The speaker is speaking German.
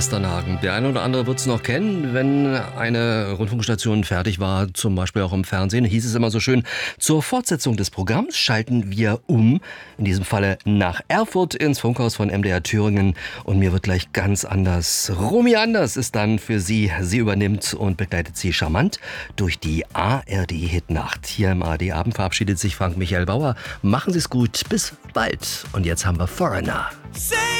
Westernhagen. Der eine oder andere wird es noch kennen, wenn eine Rundfunkstation fertig war, zum Beispiel auch im Fernsehen, hieß es immer so schön, zur Fortsetzung des Programms schalten wir um, in diesem Falle nach Erfurt ins Funkhaus von MDR Thüringen, und mir wird gleich ganz anders. Romy Anders ist dann für Sie. Sie übernimmt und begleitet Sie charmant durch die ARD-Hitnacht. Hier im ARD-Abend verabschiedet sich Frank Michael Bauer. Machen Sie es gut, bis bald. Und jetzt haben wir Foreigner. Say